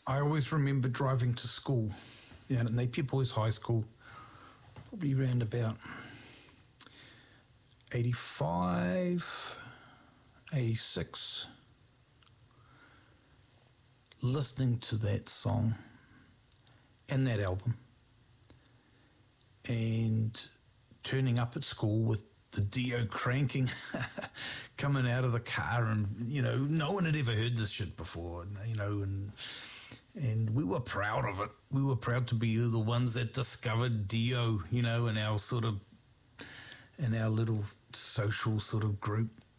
I always remember driving to school, at Napier Boys High School, probably around about 85, 86, listening to that song and that album, and turning up at school with the Dio cranking, coming out of the car, and no one had ever heard this shit before, and we were proud of it. We were proud to be the ones that discovered Dio, in our little social sort of group.